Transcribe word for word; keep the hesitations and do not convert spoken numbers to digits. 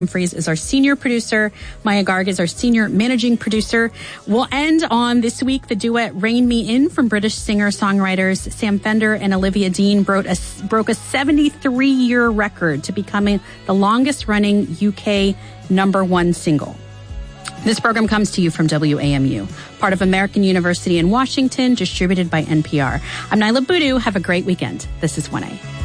Humphreys is our senior producer. Maya Garg is our senior managing producer. We'll end on this week the duet Rain Me In from British singer-songwriters Sam Fender and Olivia Dean broke a, broke a seventy-three-year record to becoming the longest-running U K number one single. This program comes to you from W A M U, part of American University in Washington, distributed by N P R. I'm Nyla Boodoo. Have a great weekend. This is one A.